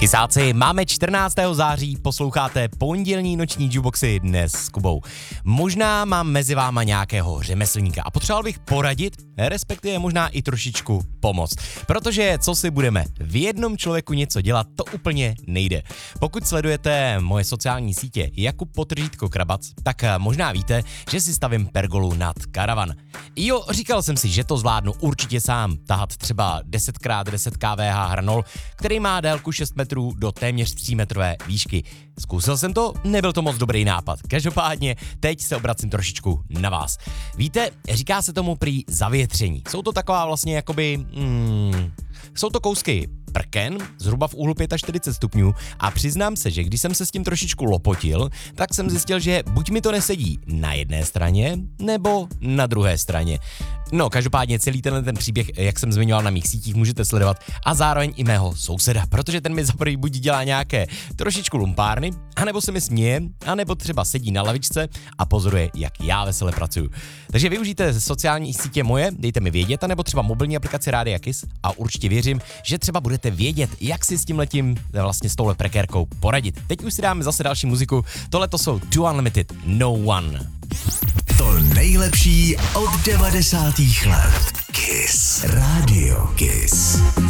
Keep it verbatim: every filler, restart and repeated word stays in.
Kysáci, máme čtrnáctého září, posloucháte pondělní noční jukeboxy dnes s Kubou. Možná mám mezi váma nějakého řemeslníka a potřeboval bych poradit, respektive možná i trošičku pomoct. Protože co si budeme, v jednom člověku něco dělat, to úplně nejde. Pokud sledujete moje sociální sítě Jakub Potržítko Krabac, tak možná víte, že si stavím pergolu nad karavan. Jo, říkal jsem si, že to zvládnu určitě sám, tahat třeba deset krát deset kVh hranol, který má délku šest metrů do téměř třímetrové výšky. Zkusil jsem to, nebyl to moc dobrý nápad. Každopádně teď se obracím trošičku na vás. Víte, říká se tomu prý zavětření. Jsou to taková vlastně jakoby... Hmm, jsou to kousky prken, zhruba v úhlu čtyřicet pět stupňů a přiznám se, že když jsem se s tím trošičku lopotil, tak jsem zjistil, že buď mi to nesedí na jedné straně, nebo na druhé straně. No, každopádně celý tenhle ten příběh, jak jsem zmiňoval na mých sítích, můžete sledovat a zároveň i mého souseda, protože ten mi za prvý buď dělá nějaké trošičku lumpárny, anebo se mi směje, anebo třeba sedí na lavičce a pozoruje, jak já vesele pracuju. Takže využijte sociální sítě moje, dejte mi vědět, anebo třeba mobilní aplikaci Rádia Kiss a určitě věřím, že třeba budete vědět, jak si s tímhletím vlastně s touhle prekérkou poradit. Teď už si dáme zase další muziku, tohle to jsou Too Unlimited, No One. To nejlepší od devadesátých let. Kiss. Radio Kiss.